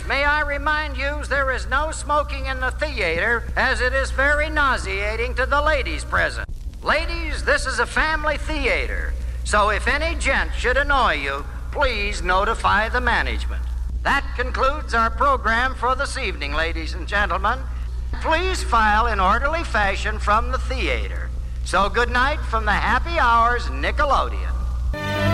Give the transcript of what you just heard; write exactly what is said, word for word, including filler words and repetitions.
Ladies, may I remind you there is no smoking in the theater, as it is very nauseating to the ladies present. Ladies, this is a family theater, so if any gent should annoy you, please notify the management. That concludes our program for this evening, ladies and gentlemen. Please file in orderly fashion from the theater. So good night from the Happy Hours Nickelodeon.